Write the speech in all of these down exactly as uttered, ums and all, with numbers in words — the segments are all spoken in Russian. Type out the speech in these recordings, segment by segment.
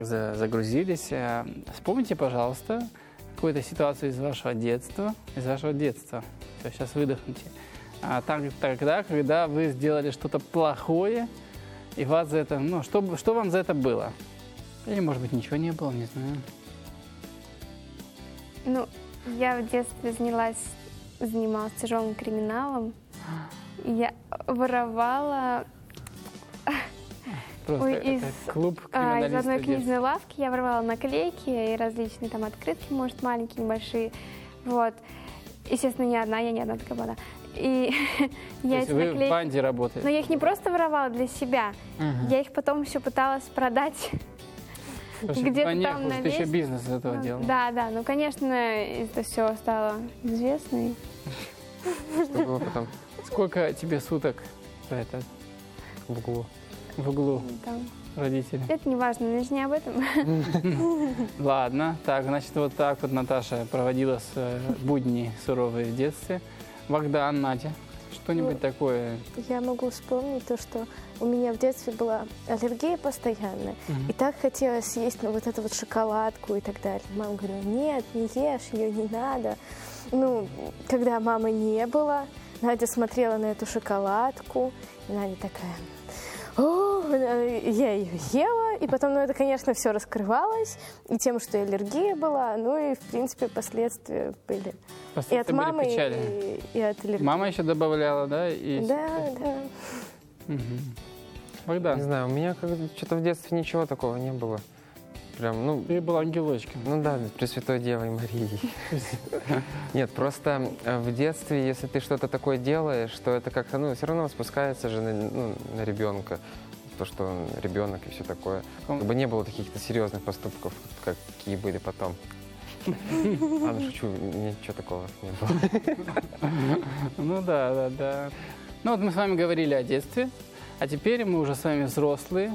Загрузились. Вспомните, пожалуйста, какую-то ситуацию из вашего детства, из вашего детства. Все, сейчас выдохните. А там, тогда, когда вы сделали что-то плохое, и вас за это, ну, что, что вам за это было? Или, может быть, ничего не было, не знаю. Ну, я в детстве занялась, занималась тяжелым криминалом. Я воровала... Просто Ой, это из, клуб а, из одной криминалистов книжной лавки я воровала наклейки и различные там открытки, может, маленькие, небольшие. Вот. Естественно, не одна, я не одна такая была. И я эти вы наклейки... в банде работаете? Но я их не просто воровала для себя, Угу. я их потом еще пыталась продать. Где-то там на ты еще бизнес из этого ну, делал. Да, да, ну, конечно, это все стало известно. Что было потом? Сколько тебе суток за это В углу. в углу Там. родители? Это не важно, мы же не об этом. Ладно, так, значит, вот так вот Наташа проводила будни суровые в детстве. Богдан, Надя, что-нибудь Ну, такое? Я могу вспомнить то, что у меня в детстве была аллергия постоянная. Мгм. И так хотелось съесть ну, вот эту вот шоколадку и так далее. Мама говорила, нет, не ешь, ее не надо. Ну, когда мамы не было, Надя смотрела на эту шоколадку, и Надя такая... О, я ее ела, и потом, ну, это, конечно, все раскрывалось, и тем, что и аллергия была, ну, и, в принципе, последствия были. Последствия И от были мамы, печальные. и, и от аллергии. Мама еще добавляла, да? И... Да, да. Мгм. Богдан, Не знаю, у меня как что-то в детстве ничего такого не было. Прям, ну, ты был ангелочком. ну да, Пресвятой Девой Марией. Нет, просто э, в детстве, если ты что-то такое делаешь, то это как-то, ну, все равно спускается же на, ну, на ребенка. То, что он ребенок и все такое. Как бы не было каких-то серьезных поступков, какие были потом. Ладно, шучу, ничего такого не было. Ну да, да, да. Ну вот мы с вами говорили о детстве, а теперь мы уже с вами взрослые.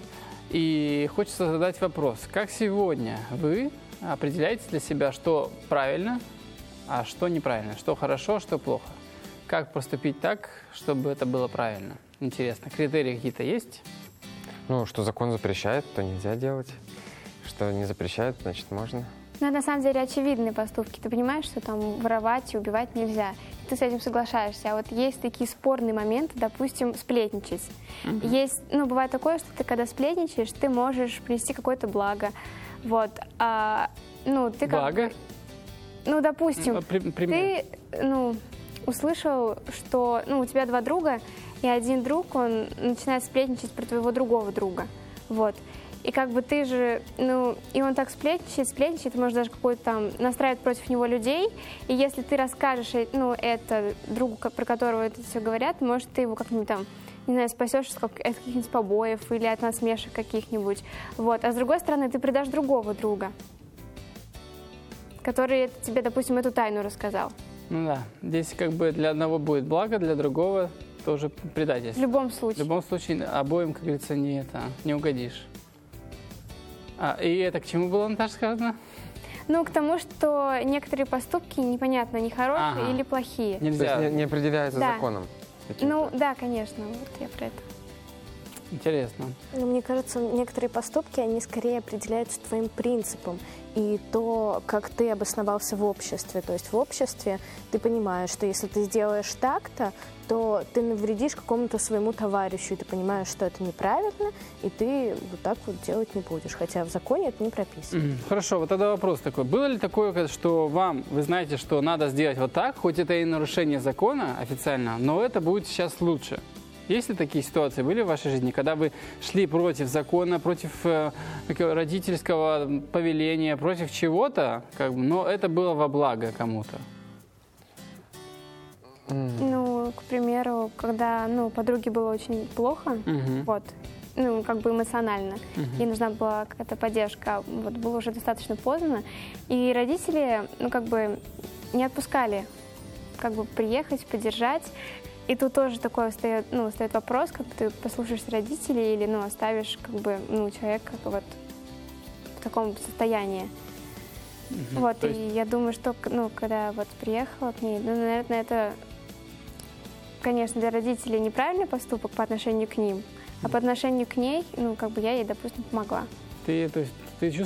И хочется задать вопрос. Как сегодня вы определяете для себя, что правильно, а что неправильно? Что хорошо, что плохо? Как поступить так, чтобы это было правильно? Интересно, критерии какие-то есть? Ну, что закон запрещает, то нельзя делать. Что не запрещает, значит, можно. Ну, это на самом деле очевидные поступки. Ты понимаешь, что там воровать и убивать нельзя. Ты с этим соглашаешься. А вот есть такие спорные моменты, допустим, сплетничать. Мгм. Есть, ну, бывает такое, что ты, когда сплетничаешь, ты можешь принести какое-то благо. Вот. А, ну, ты как Благо? бы- ну, допустим, Ну, при- пример. ты, ну, услышал, что, ну, у тебя два друга, и один друг, он начинает сплетничать про твоего другого друга. Вот. И как бы ты же, ну, и он так сплетничает, сплетничает, может даже какой-то там настраивать против него людей. И если ты расскажешь, э, ну, это другу, ко- про которого это все говорят, может, ты его как-нибудь там, не знаю, спасешь от как- от каких-нибудь побоев или от насмешек каких-нибудь. Вот. А с другой стороны, ты предашь другого друга, который тебе, допустим, эту тайну рассказал. Ну да, здесь как бы для одного будет благо, для другого тоже В предательство. любом В случае. любом случае обоим, как говорится, не, это, не угодишь. А, и это к чему было, Наташа, сказано? Ну, к тому, что некоторые поступки непонятно, они хорошие Ага. или плохие. То Нельзя. есть не, не определяется Да. законом. Ну, да, конечно, вот я про это. Интересно. Но мне кажется, некоторые поступки, они скорее определяются твоим принципом и то, как ты обосновался в обществе. То есть в обществе ты понимаешь, что если ты сделаешь так-то, то ты навредишь какому-то своему товарищу, и ты понимаешь, что это неправильно, и ты вот так вот делать не будешь. Хотя в законе это не прописано. Мгм. Хорошо, вот тогда вопрос такой. Было ли такое, что вам, вы знаете, что надо сделать вот так, хоть это и нарушение закона официально, но это будет сейчас лучше? Есть ли такие ситуации были в вашей жизни, когда вы шли против закона, против э, какого- родительского повеления, против чего-то, как бы, но это было во благо кому-то? Ну, к примеру, когда, ну, подруге было очень плохо, Мгм. вот, ну, как бы эмоционально, Мгм. ей нужна была какая-то поддержка, вот, было уже достаточно поздно, и родители, ну, как бы не отпускали, как бы приехать, поддержать, и тут тоже такой встает, ну, встает вопрос, как ты послушаешь родителей или, ну, оставишь, как бы, ну, человека вот в таком состоянии. Мгм. Вот, То и есть- я думаю, что, к- ну, когда вот приехала к ней, ну, наверное, это, конечно, для родителей неправильный поступок по отношению к ним, а по отношению к ней, ну, как бы я ей, допустим, помогла. Ты, то есть, Ты